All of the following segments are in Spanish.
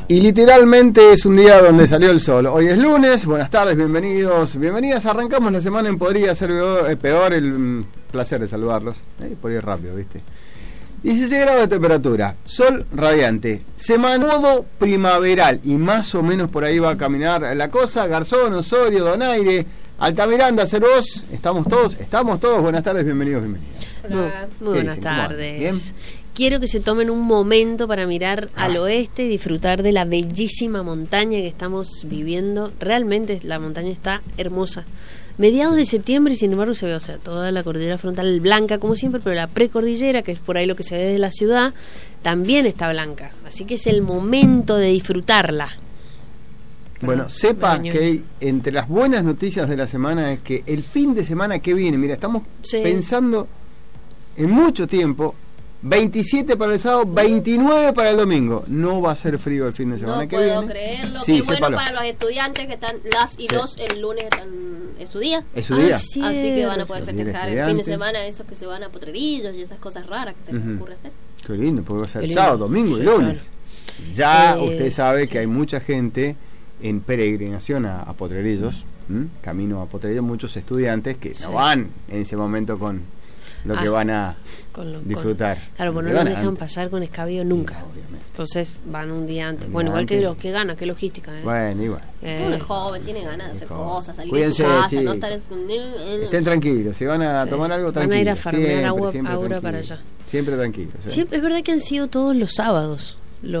Y literalmente es un día donde salió el sol. Hoy es lunes, buenas tardes, bienvenidos, bienvenidas. Arrancamos la semana en Podría Ser Peor, el placer de saludarlos. Por ir rápido, ¿viste? 16 grados de temperatura, sol radiante, semanodo primaveral y más o menos por ahí va a caminar la cosa. Garzón, Osorio, Donaire, Altamiranda, Cervos, estamos todos, buenas tardes, bienvenidos, bienvenidas. Hola, muy buenas tardes. ¿Bien? Quiero que se tomen un momento para mirar al oeste y disfrutar de la bellísima montaña que estamos viviendo. Realmente la montaña está hermosa. Mediados de septiembre y sin embargo se ve, o sea, toda la cordillera frontal blanca como siempre, pero la precordillera, que es por ahí lo que se ve desde la ciudad, también está blanca. Así que es el momento de disfrutarla. Bueno, sepa que entre las buenas noticias de la semana es que el fin de semana que viene, mira, estamos pensando en mucho tiempo. 27 para el sábado, 29 para el domingo. No va a ser frío el fin de semana que viene. No puedo creerlo. Sí, qué bueno para los estudiantes que están, las y los, el lunes están, es su día. Es su día. Así que van a poder festejar el fin de semana, esos que se van a Potrerillos y esas cosas raras que se les ocurre hacer. Qué lindo, porque va a ser sábado, domingo y lunes. Ya usted sabe que hay mucha gente en peregrinación a Potrerillos, camino a Potrerillos, muchos estudiantes que no van en ese momento con lo que van a disfrutar. Claro, pues no lo dejan pasar con escabio nunca. Sí, entonces van un día antes. Bueno, igual que los que ganan, qué logística. Bueno, igual. Uno es joven, tiene ganas de hacer cosas, salir de su casa, no estar Estén tranquilos, si van a tomar algo tranquilo. Van a ir a farmear agua para allá. Siempre tranquilos. Es verdad que han sido todos los sábados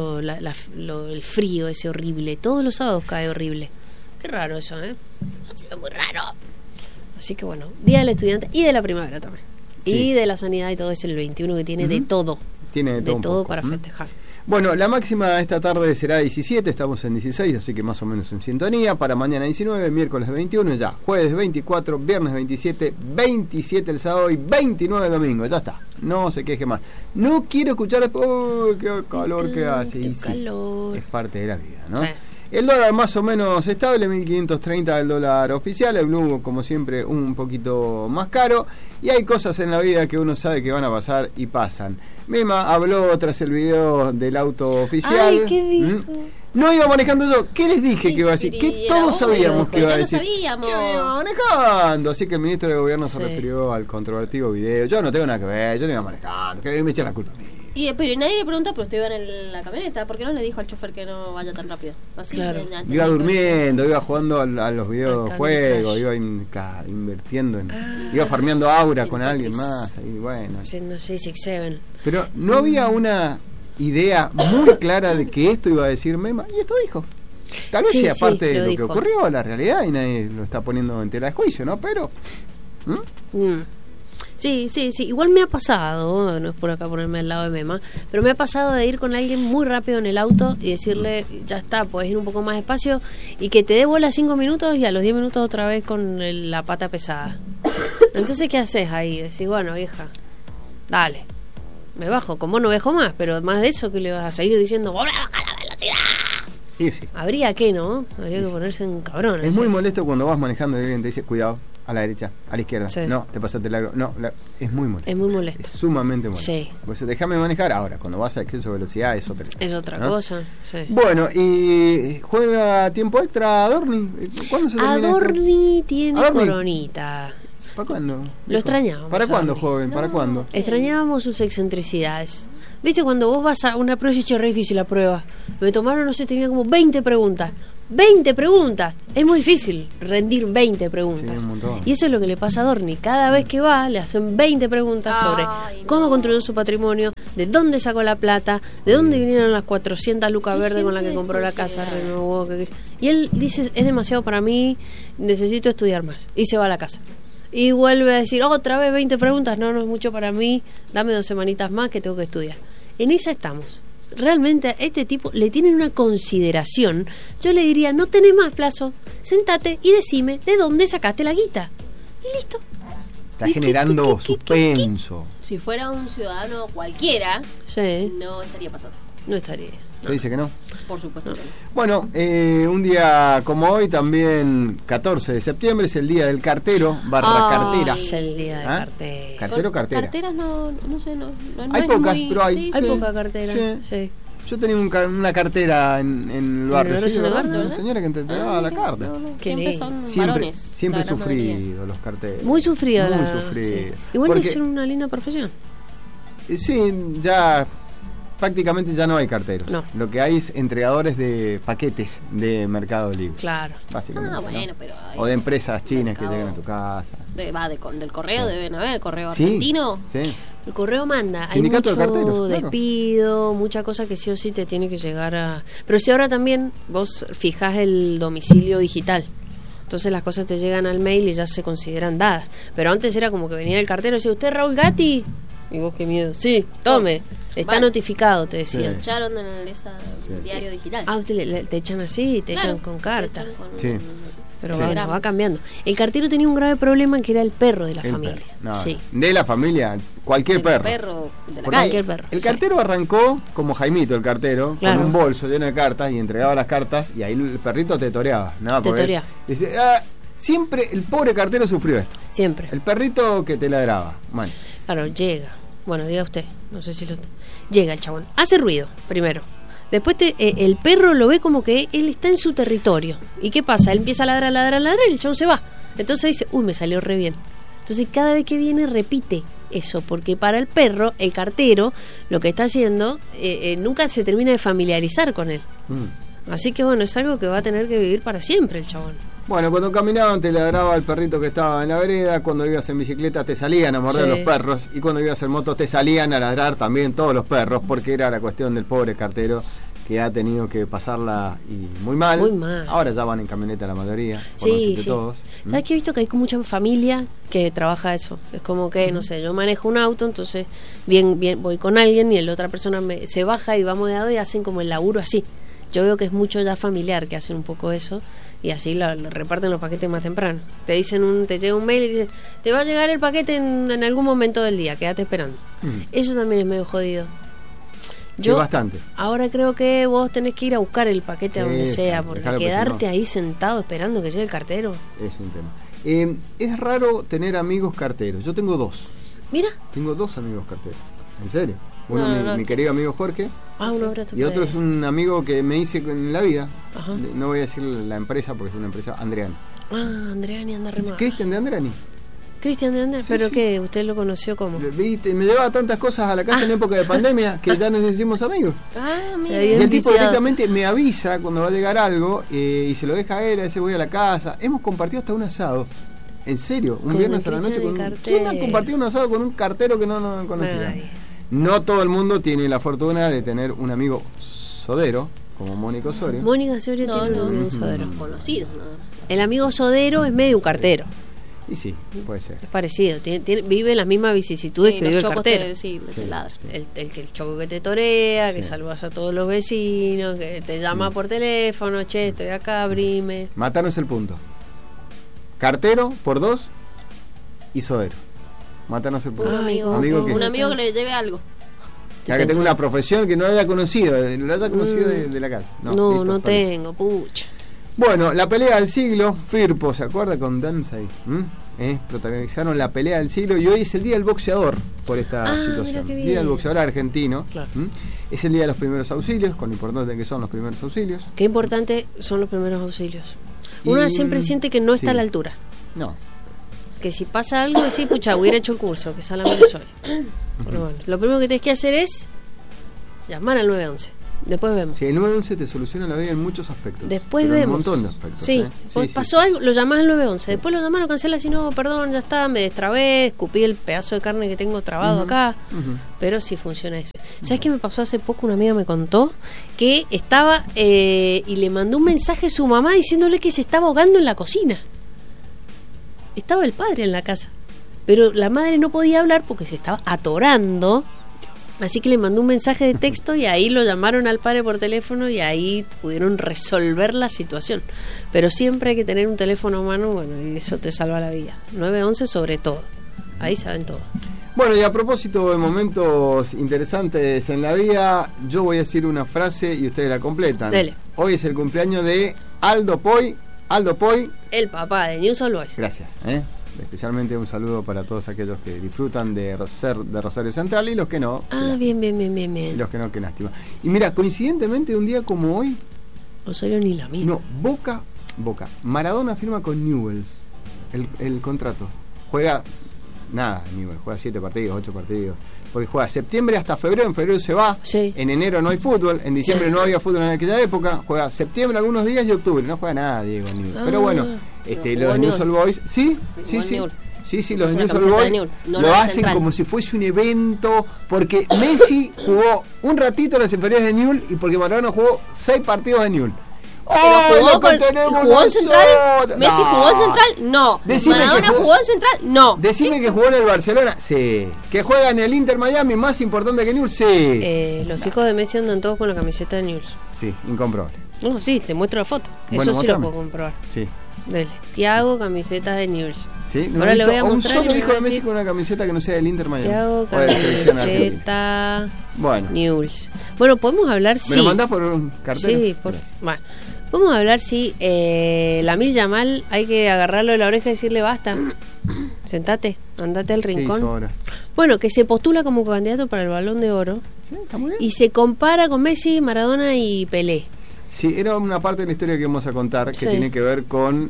el frío ese horrible. Todos los sábados cae horrible. Qué raro eso, ¿eh? Ha sido muy raro. Así que bueno, Día del Estudiante y de la primavera también. Y de la sanidad y todo es el 21 que tiene de todo. Tiene de todo para festejar. Bueno, la máxima esta tarde será 17, estamos en 16, así que más o menos en sintonía. Para mañana 19, miércoles 21, ya. Jueves 24, viernes 27, 27 el sábado y 29 el domingo. Ya está, no se queje más. No quiero escuchar, qué calor que hace. Qué calor. Es parte de la vida, ¿no? Sí. El dólar más o menos estable, 1.530 el dólar oficial, el blue como siempre un poquito más caro. Y hay cosas en la vida que uno sabe que van a pasar y pasan. Mema habló tras el video del auto oficial. Ay, ¿qué dijo? No iba manejando yo. ¿Qué les dije que iba a decir? Que todos sabíamos que iba a decir. Que iba manejando. Así que el ministro de Gobierno se refirió al controvertido video. Yo no tengo nada que ver, yo no iba manejando. Que me echen la culpa a mí. Pero nadie le pregunta, pero usted iba en la camioneta, ¿por qué no le dijo al chofer que no vaya tan rápido? Así, claro. Iba durmiendo, iba jugando a los videojuegos, iba invirtiendo, iba farmeando aura con alguien más. Y bueno. No sé, Six Seven. Pero no había una idea muy clara de que esto iba a decir Mema, y esto dijo. Tal vez sea parte de lo que ocurrió, la realidad, y nadie lo está poniendo en tela de juicio, ¿no? Pero... Sí, igual me ha pasado, no es por acá ponerme al lado de Mema, pero me ha pasado de ir con alguien muy rápido en el auto y decirle, ya está, podés ir un poco más despacio y que te dé bola 5 minutos y a los 10 minutos otra vez con la pata pesada. Entonces, ¿qué haces ahí? Decís, bueno, vieja, dale, me bajo, como no dejo más, pero más de eso que le vas a seguir diciendo, ¡volá, baja la velocidad! Sí. Habría que ponerse en cabrón. Es muy molesto cuando vas manejando y alguien te dice, cuidado, a la derecha, a la izquierda, no, te pasaste largo, no, es muy molesto. Es muy molesto. Es sumamente molesto. Sí. Por eso déjame manejar. Ahora, cuando vas a exceso de velocidad es otra cosa, sí. Bueno, y juega tiempo extra Adorni. ¿Cuándo se termina Adorni esto? Tiene coronita. ¿Para cuándo? Lo extrañamos. ¿Para cuándo, joven? ¿Para cuándo? Extrañábamos sus excentricidades. ¿Viste cuando vos vas a una prueba y dices, re difícil la prueba? Me tomaron, no sé, tenía como 20 preguntas. 20 preguntas. Es muy difícil rendir 20 preguntas. Sí, un montón. Y eso es lo que le pasa a Adorni. Cada vez que va, le hacen 20 preguntas sobre cómo construyó su patrimonio, de dónde sacó la plata, de dónde vinieron las 400 lucas verdes con las que compró la casa, renovó. Y él dice, es demasiado para mí, necesito estudiar más. Y se va a la casa. Y vuelve a decir, otra vez 20 preguntas, no es mucho para mí, dame 2 semanitas más que tengo que estudiar. En esa estamos. Realmente a este tipo le tienen una consideración. Yo le diría, no tenés más plazo, sentate y decime de dónde sacaste la guita. Y listo. Está generando suspenso. Si fuera un ciudadano cualquiera, no estaría pasando. No estaría. ¿Usted dice que no? Por supuesto que no. Bueno, un día como hoy, también 14 de septiembre, es el día del cartero / cartera. Es el día del cartero. ¿Cartero o cartera? Carteras no sé, no hay pocas, pero hay poca cartera. Sí. Yo tenía una cartera en el barrio. ¿En el barrio, una señora que te daba la carta. Siempre son varones. Siempre sufrido los carteros. Muy sufrido. Sí. Igual que es una linda profesión. Sí, ya prácticamente ya no hay carteros. No. Lo que hay es entregadores de paquetes de Mercado Libre. Claro. Básicamente. Bueno, pero o de empresas chinas que llegan a tu casa. Del correo deben haber, el correo argentino. Sí. El correo manda, Sindicato hay de mucho carteros, despido, mucha cosa que sí o sí te tiene que llegar a... Pero si ahora también vos fijás el domicilio digital, entonces las cosas te llegan al mail y ya se consideran dadas. Pero antes era como que venía el cartero y decía, ¿usted es Raúl Gatti? Y vos, qué miedo. Sí, tome, está notificado, te decían. Te echaron en el diario digital. Ah, usted te echan así, te echan con carta. Sí. Pero va cambiando. El cartero tenía un grave problema que era el perro de la familia. Sí. De la familia, cualquier perro. Perro de la cualquier perro. El cartero arrancó como Jaimito, el cartero, claro, con un bolso lleno de cartas y entregaba las cartas y ahí el perrito te toreaba. Dice, siempre el pobre cartero sufrió esto. Siempre. El perrito que te ladraba. Bueno. Claro, llega. Bueno, diga usted. No sé si llega el chabón. Hace ruido, primero. Después el perro lo ve como que él está en su territorio. ¿Y qué pasa? Él empieza a ladrar y el chabón se va. Entonces dice, me salió re bien. Entonces cada vez que viene repite eso, porque para el perro, el cartero, lo que está haciendo, nunca se termina de familiarizar con él. Así que bueno, es algo que va a tener que vivir para siempre el chabón. Bueno, cuando caminaban te ladraba el perrito que estaba en la vereda, cuando ibas en bicicleta te salían a morder los perros, y cuando ibas en moto te salían a ladrar también todos los perros, porque era la cuestión del pobre cartero que ha tenido que pasarla y muy mal. Ahora ya van en camioneta la mayoría, sí. todos. ¿Sabes que he visto que hay mucha familia que trabaja eso? Es como que, no sé, yo manejo un auto, entonces bien voy con alguien y la otra persona se baja y va modeado y hacen como el laburo así. Yo veo que es mucho ya familiar que hacen un poco eso. Y así lo reparten los paquetes más temprano. Te llega un mail y dice, te va a llegar el paquete en algún momento del día, quédate esperando. Eso también es medio jodido. Sí, bastante. Ahora creo que vos tenés que ir a buscar el paquete a donde sea, porque quedarte ahí sentado esperando que llegue el cartero es un tema. Es raro tener amigos carteros. Yo tengo 2. Mira. Tengo 2 amigos carteros. ¿En serio? Uno, mi querido amigo Jorge. Un abrazo. Y otro es un amigo que me hice en la vida. Ajá. No voy a decir la empresa porque es una empresa Andreani. Andreani anda re mal. Cristian de Andreani. Cristian de Andreani, sí, ¿pero qué? ¿Usted lo conoció cómo? ¿Viste? Me llevaba tantas cosas a la casa en época de pandemia que ya nos hicimos amigos. Mira. Y el tipo directamente me avisa cuando va a llegar algo y se lo deja a él, a veces voy a la casa. Hemos compartido hasta un asado. ¿En serio? Un viernes a la noche con ¿quién ha compartido un asado con un cartero que no conocía? No todo el mundo tiene la fortuna de tener un amigo sodero, como Mónica Osorio. Mónica Osorio tiene un amigo sodero. Conocido, ¿no? El amigo sodero es medio un cartero. Y sí, puede ser. Es parecido, vive las mismas vicisitudes que vive el cartero. El choco que te torea, que saludas a todos los vecinos, que te llama por teléfono, che, estoy acá, abrime. Matanos el punto. Cartero por 2 y sodero. Mátanos el punto. Un amigo que le lleve algo. Ya que tenga una profesión que no haya conocido, lo haya conocido de la casa. No tengo, pucha. Bueno, la pelea del siglo, Firpo, ¿se acuerda? Con Dempsey. Protagonizaron la pelea del siglo y hoy es el día del boxeador por esta situación. El día del boxeador argentino. Claro. Es el día de los primeros auxilios, con lo importante que son los primeros auxilios. Qué importante son los primeros auxilios. Uno siempre siente que no está a la altura. No. Que si pasa algo, decís, pucha, hubiera hecho el curso, que solamente soy. Pero bueno, lo primero que tenés que hacer es llamar al 911. Después vemos. Sí, el 911 te soluciona la vida en muchos aspectos. Después vemos. Un montón de aspectos. Sí, pasó algo, lo llamás al 911. Después lo llamás, lo cancelas y no, perdón, ya está, me destrabé, escupí el pedazo de carne que tengo trabado acá. Pero sí funciona eso. ¿Sabes qué me pasó hace poco? Una amiga me contó que estaba y le mandó un mensaje a su mamá diciéndole que se estaba ahogando en la cocina. Estaba el padre en la casa, pero la madre no podía hablar porque se estaba atorando, así que le mandó un mensaje de texto y ahí lo llamaron al padre por teléfono y ahí pudieron resolver la situación. Pero siempre hay que tener un teléfono a mano, bueno, y eso te salva la vida. 911 sobre todo, ahí saben todo. Bueno, y a propósito de momentos interesantes en la vida, yo voy a decir una frase y ustedes la completan. Dele. Hoy es el cumpleaños de Aldo Poi, el papá de News All Boys. Gracias. especialmente un saludo para todos aquellos que disfrutan de ser de Rosario Central y los que no. Bien. Y los que no, qué lástima. Y mira, coincidentemente un día como hoy, Rosario ni la mira. No, Boca, Maradona firma con Newell's el contrato. Juega Newell's juega 7 partidos, 8 partidos. Porque juega septiembre hasta febrero, en febrero se va, en enero no hay fútbol, en diciembre no había fútbol en aquella época, juega septiembre algunos días y octubre, no juega nada Diego Newell's. Pero bueno, los Newell's Old Boys, sí, los Newell's Old Boys lo hacen como si fuese un evento, porque Messi jugó un ratito en las inferiores de Newell's y porque Maradona jugó 6 partidos de Newell's. ¿Jugó en Central? ¿Messi jugó en Central? No. ¿Maradona jugó en Central? No. Decime que jugó en el Barcelona. Sí. ¿Que juega en el Inter Miami, más importante que Newell's? Sí. Los hijos de Messi andan todos con la camiseta de Newell's. Sí, incomprobable. No, sí, te muestro la foto. Bueno, eso sí lo puedo comprobar. Sí. Tiago, camiseta de Newell's. Sí, ahora le voy a mostrar. Un solo hijo de Messi con una camiseta que no sea del Inter Miami. Tiago, camiseta Newell's. Bueno, podemos hablar ¿Me lo mandás por un cartel? Sí, bueno. Vamos a hablar si Lamine Yamal hay que agarrarlo de la oreja y decirle basta. Sentate, andate al rincón. Bueno, que se postula como candidato para el Balón de Oro. Sí, está muy bien. Y se compara con Messi, Maradona y Pelé. Sí, era una parte de la historia que vamos a contar que tiene que ver con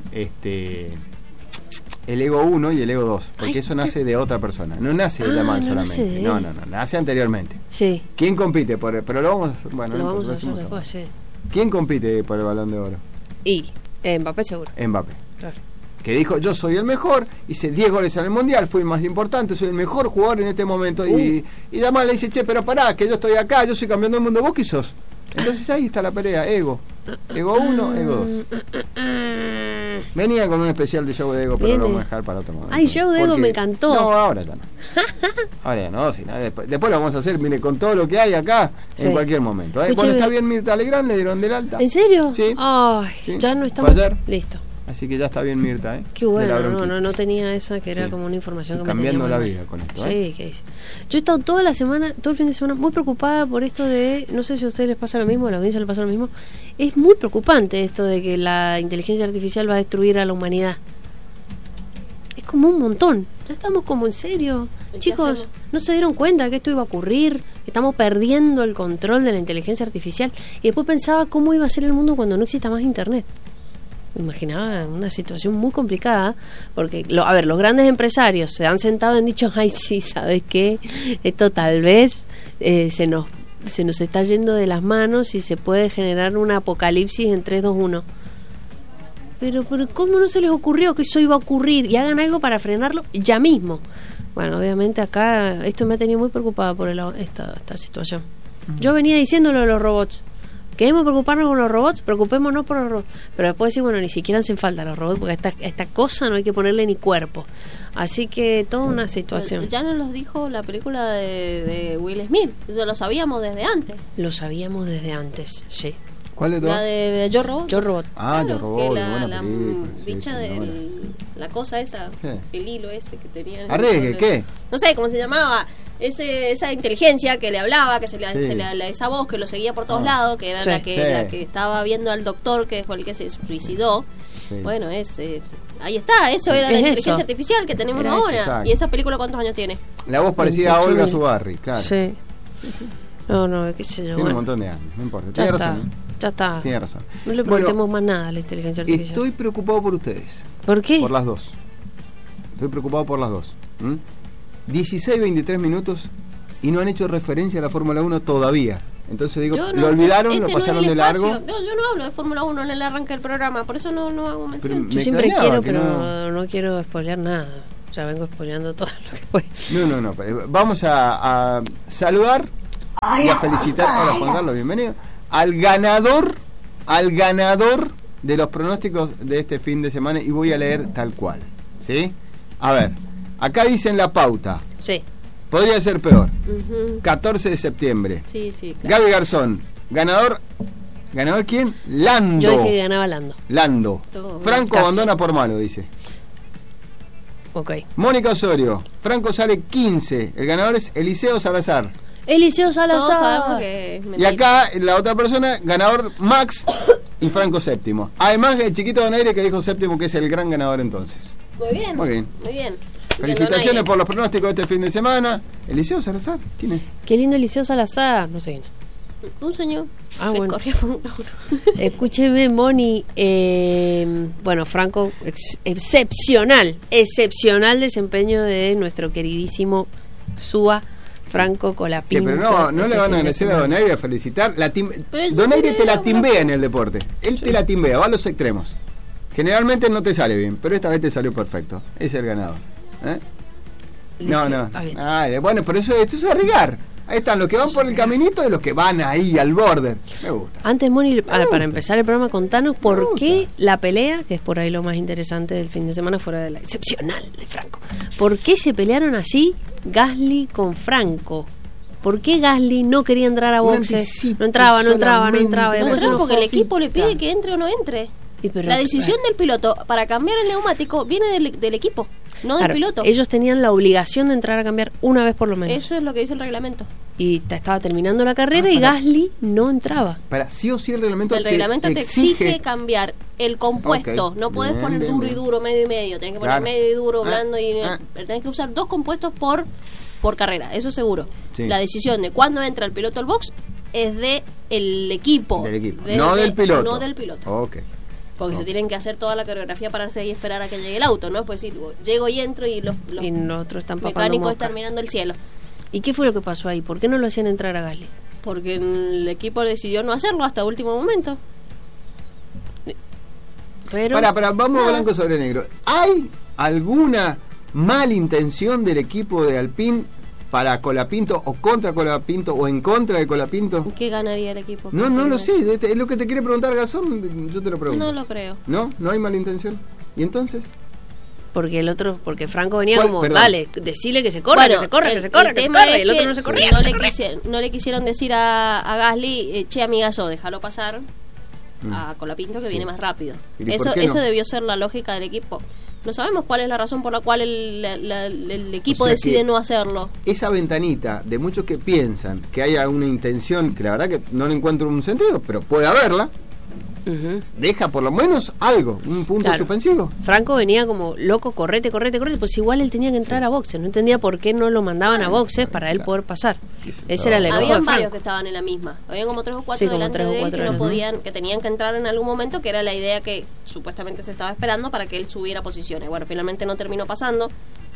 el ego 1 y el ego 2, porque eso nace de otra persona, no nace de Yamal solamente. No, nace anteriormente. Sí. ¿Quién compite por pero lo vamos a hacer, bueno, lo vamos a hacer después, sí. ¿Quién compite por el Balón de Oro? Y Mbappé seguro. Mbappé. Claro. Que dijo, yo soy el mejor, hice 10 goles en el Mundial, fui el más importante, soy el mejor jugador en este momento. Y Yamal le dice, pero pará, que yo estoy acá, yo soy campeón del mundo, vos qué sos. Entonces ahí está la pelea, ego 1, ego 2. Venía con un especial de show de ego, pero lo vamos a dejar para otro momento. Ay, show de ego me encantó. No, ahora ya no. Ahora ya no, después lo vamos a hacer, mire, con todo lo que hay acá, en cualquier momento. Bueno, está bien Mirta Legrand, le dieron del alta. ¿En serio? Sí. Ay, sí. Ya no estamos. Listo. Así que ya está bien Mirta, Qué bueno, no tenía esa que era como una información que cambiando me tenía la vida con esto. Sí, ¿qué dice? Yo he estado toda la semana, todo el fin de semana, muy preocupada por esto de, no sé si a ustedes les pasa lo mismo, a la audiencia les pasa lo mismo, es muy preocupante esto de que la inteligencia artificial va a destruir a la humanidad. Es como un montón. Ya estamos como en serio. Chicos, ¿no se dieron cuenta que esto iba a ocurrir? Estamos perdiendo el control de la inteligencia artificial. Y después pensaba cómo iba a ser el mundo cuando no exista más internet. Me imaginaba una situación muy complicada, porque, los grandes empresarios se han sentado y han dicho, ay, sí, ¿sabes qué? Esto tal vez se nos está yendo de las manos y se puede generar un apocalipsis en 3, 2, 1. Pero ¿cómo no se les ocurrió que eso iba a ocurrir? Y hagan algo para frenarlo ya mismo. Bueno, obviamente acá esto me ha tenido muy preocupada por esta situación. Yo venía diciéndolo de los robots. ¿Queremos preocuparnos con los robots? Preocupémonos por los robots. Pero después decir, bueno, ni siquiera hacen falta los robots, porque esta cosa no hay que ponerle ni cuerpo. Así que toda una situación. Ya nos los dijo la película de Will Smith. Eso lo sabíamos desde antes. Lo sabíamos desde antes, sí. ¿Cuál de todas? La de Yo Robot. Yo Robot. Claro, Yo Robot. La bicha la cosa esa, el hilo ese que tenía. ¿Arriesgue qué? No sé cómo se llamaba. Esa inteligencia que le hablaba, que esa voz que lo seguía por todos lados, que era la que estaba viendo al doctor, que fue el que se suicidó. Sí. Bueno, ahí está, eso era la inteligencia artificial que tenemos ahora. ¿Y esa película cuántos años tiene? La voz parecía a Olga Zubarri, claro. Sí. No, qué sé yo. Tiene un montón de años, no importa. Tiene razón. Ya está. Tiene razón. No le preguntemos más nada a la inteligencia artificial. Estoy preocupado por ustedes. ¿Por qué? Por las dos. Estoy preocupado por las dos. 16-23 minutos y no han hecho referencia a la Fórmula 1 todavía. Entonces digo, lo olvidaron, lo pasaron de largo. No, yo no hablo de Fórmula 1 en el arranque del programa, por eso no hago mención. Yo siempre quiero, pero no quiero spoilear nada. Ya vengo spoileando todo lo que puedo. No. Vamos a saludar y a felicitar. Hola Juan Carlos, bienvenido. Al ganador de los pronósticos de este fin de semana, y voy a leer tal cual. ¿Sí? A ver, acá dicen la pauta. Sí. Podría ser peor. 14 de septiembre. Sí, claro. Gaby Garzón, ganador. ¿Ganador quién? Lando. Yo dije que ganaba Lando. Franco abandona por malo, dice. Ok. Mónica Osorio, Franco sale 15. El ganador es Eliseo Salazar. Eliseo Salazar. Y acá la otra persona, ganador Max y Franco séptimo. Además el chiquito Donaire que dijo séptimo, que es el gran ganador entonces. Muy bien. Muy bien. Muy bien. Felicitaciones por los pronósticos de este fin de semana. ¿Eliseo Salazar? ¿Quién es? Qué lindo Eliseo Salazar, no sé quién es. Un señor que bueno. corría Fórmula 1. Escúcheme, Moni. Bueno, Franco, excepcional desempeño de nuestro queridísimo SUA Franco Colapinto. Sí, pero no le van a agradecer a Donaire a felicitar. Donaire te la timbea en el deporte. Él te la timbea, va a los extremos. Generalmente no te sale bien, pero esta vez te salió perfecto. Es el ganador. No. Bueno, por eso esto es arriesgar. Ahí están los que van por el caminito y los que van ahí al border. Me gusta. Antes, Moni, para empezar el programa, contanos por qué la pelea, que es por ahí lo más interesante del fin de semana, fuera de la excepcional de Franco. ¿Por qué se pelearon así Gasly con Franco? ¿Por qué Gasly no quería entrar a boxes? No entraba. No entraba porque el equipo le pide que entre o no entre. La decisión del piloto para cambiar el neumático viene del equipo, no del piloto. Ellos tenían la obligación de entrar a cambiar una vez por lo menos. Eso es lo que dice el reglamento. Y estaba terminando la carrera y Gasly no entraba. Sí o sí el reglamento te exige cambiar el compuesto. No puedes poner duro y duro, medio y medio. Tenés que poner medio y duro, blando y tenés que usar 2 compuestos por carrera, eso seguro. Sí. La decisión de cuándo entra el piloto al box es del equipo. No del piloto. No del piloto. Okay. Porque se tienen que hacer toda la coreografía, pararse ahí y esperar a que llegue el auto, ¿no? Pues sí, llego y entro y los nosotros están mecánicos están mirando el cielo. ¿Y qué fue lo que pasó ahí? ¿Por qué no lo hacían entrar a Gasly? Porque el equipo decidió no hacerlo hasta último momento. Pero vamos blanco sobre negro. ¿Hay alguna malintención del equipo de Alpine para Colapinto o contra Colapinto o en contra de Colapinto? ¿Qué ganaría el equipo? No lo sé, es lo que te quiere preguntar Garzón, yo te lo pregunto. No lo creo. ¿No hay malintención? ¿Y entonces? Porque Franco venía dale, decirle que se corra, que se corra, y el otro no se corría. No le quisieron decir a Gasly, che amigazo, déjalo pasar a Colapinto que viene más rápido. Eso debió ser la lógica del equipo. No sabemos cuál es la razón por la cual el equipo decide no hacerlo. Esa ventanita de muchos que piensan que haya una intención, que la verdad que no le encuentro un sentido, pero puede haberla, deja por lo menos algo, un punto suspensivo. Franco venía como loco, correte, pues igual él tenía que entrar a boxes, no entendía por qué no lo mandaban a boxes para él poder pasar. Ese era el enojo de Franco. Habían varios que estaban en la misma, habían como 3 o 4 delante de él que no podían, que tenían que entrar en algún momento, que era la idea que supuestamente se estaba esperando para que él subiera posiciones. Bueno, finalmente no terminó pasando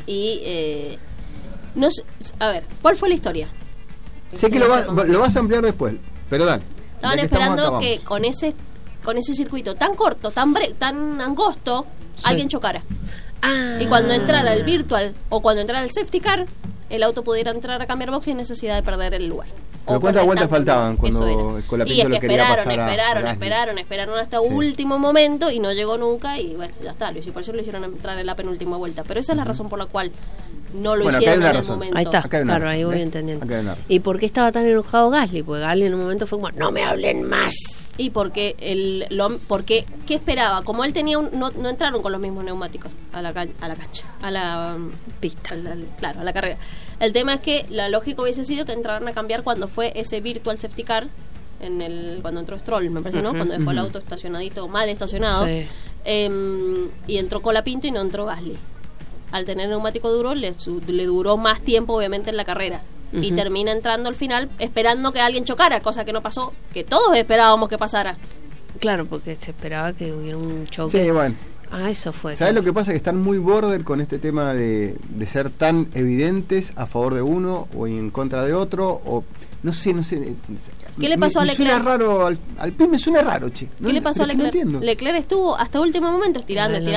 y no sé, a ver, ¿cuál fue la historia? Sé que lo vas a ampliar después, pero dale. Estaban esperando que con ese circuito tan corto, tan angosto, alguien chocara. Y cuando entrara el virtual o cuando entrara el safety car, el auto pudiera entrar a cambiar box sin necesidad de perder el lugar. ¿Pero cuántas vueltas faltaban cuando Colapinto lo quería pasar? Esperaron hasta último momento y no llegó nunca y bueno, ya está, y por eso lo hicieron entrar en la penúltima vuelta. Pero esa es la razón por la cual no lo hicieron en el momento. Ahí está, claro, ahí voy entendiendo. ¿Y por qué estaba tan enojado Gasly? Porque Gasly en un momento fue como, no me hablen más. Y porque ¿qué esperaba? Como él tenía no entraron con los mismos neumáticos a la cancha, a la pista, a la carrera. El tema es que la lógica hubiese sido que entraran a cambiar cuando fue ese virtual safety car, cuando entró Stroll, me parece, ¿no? Cuando dejó el auto estacionadito, mal estacionado, y entró Colapinto y no entró Gasly. Al tener neumático duro le duró más tiempo obviamente en la carrera. Y termina entrando al final esperando que alguien chocara, cosa que no pasó, que todos esperábamos que pasara. Claro, porque se esperaba que hubiera un choque. Sí, bueno. Eso fue. ¿Sabes lo que pasa? Que están muy border con este tema de ser tan evidentes a favor de uno o en contra de otro, o no sé. ¿Qué le pasó a Leclerc? Suena raro, al PIN me suena raro, che. ¿Qué le pasó a Leclerc? No entiendo. Leclerc estuvo hasta último momento estirando, y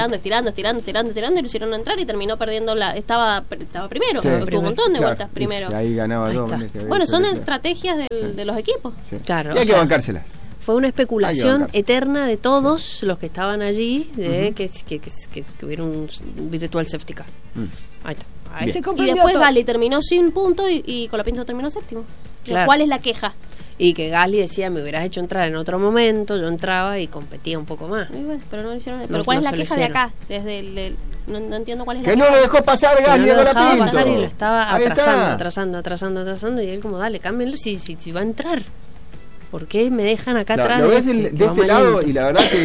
lo hicieron entrar y terminó perdiendo estaba primero, tuvo un montón de vueltas primero. Ahí ganaba dos. Bueno, son estrategias de los equipos. Sí. Claro. Y hay que bancárselas. Fue una especulación eterna de todos los que estaban allí de que hubiera un virtual safety car. Ahí está. Ahí se y después Gasly terminó sin punto y Colapinto terminó séptimo. Claro. ¿Cuál es la queja? Y que Gasly decía, me hubieras hecho entrar en otro momento, yo entraba y competía un poco más. Bueno, pero no lo hicieron. ¿Pero cuál es la queja de acá? Desde no entiendo cuál es la queja. Que no lo dejó pasar Gasly a Colapinto. No lo dejaba pasar y lo estaba atrasando y él como, dale, cámbienlo si va a entrar. ¿Por qué me dejan acá atrás? Lo ves de este lado y la verdad que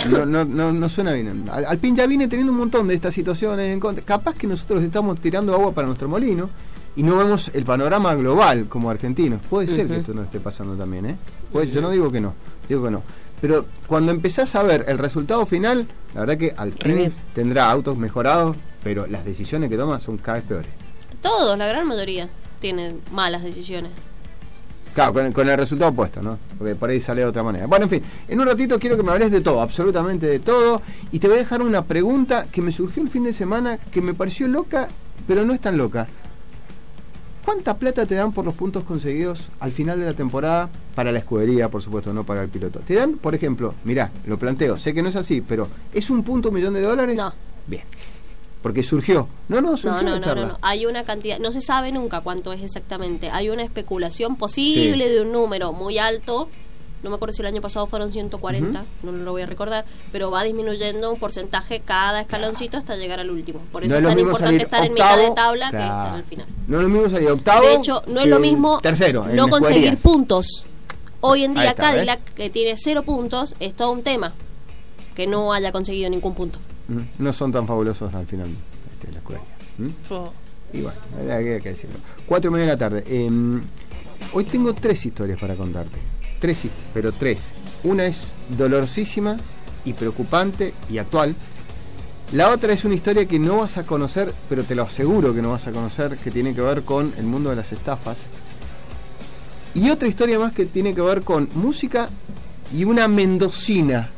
no suena bien. Alpine ya viene teniendo un montón de estas situaciones en contra. Capaz que nosotros estamos tirando agua para nuestro molino y no vemos el panorama global como argentinos. Puede ser que esto no esté pasando también, pues yo no digo que no, digo que no. Pero cuando empezás a ver el resultado final, la verdad que Alpine tendrá autos mejorados, pero las decisiones que toma son cada vez peores. Todos, la gran mayoría, tienen malas decisiones. Claro, con el resultado opuesto, ¿no? Porque por ahí sale de otra manera. Bueno, en fin, en un ratito quiero que me hables de todo, absolutamente de todo. Y te voy a dejar una pregunta que me surgió el fin de semana, que me pareció loca, pero no es tan loca. ¿Cuánta plata te dan por los puntos conseguidos al final de la temporada para la escudería, por supuesto, no para el piloto? Te dan, por ejemplo, mirá, lo planteo, sé que no es así, pero ¿es $1 millón? No. Bien. Porque surgió. Surgió la charla. No. Hay una cantidad, no se sabe nunca cuánto es exactamente. Hay una especulación posible de un número muy alto. No me acuerdo si el año pasado fueron 140, no lo voy a recordar, pero va disminuyendo un porcentaje cada escaloncito hasta llegar al último. Por eso es tan importante estar en mitad de tabla que estar al final. No es lo mismo salir octavo. De hecho, no es lo mismo tercero, no conseguir puntos. Hoy en día Cadillac, que tiene 0 puntos, es todo un tema que no haya conseguido ningún punto. No son tan fabulosos al final la escudería. Y bueno, hay que decirlo. 4:30 de la tarde. Hoy tengo 3 historias para contarte. 3. Una es dolorosísima y preocupante y actual. La otra es una historia que no vas a conocer, pero te lo aseguro que no vas a conocer, que tiene que ver con el mundo de las estafas. Y otra historia más que tiene que ver con música y una mendocina.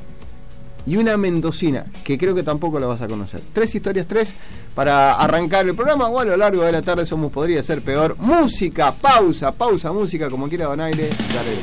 Que creo que tampoco la vas a conocer. 3 historias, para arrancar el programa, o a lo largo de la tarde podría ser peor. Música, pausa, música, como quiera Bonaire. Dale.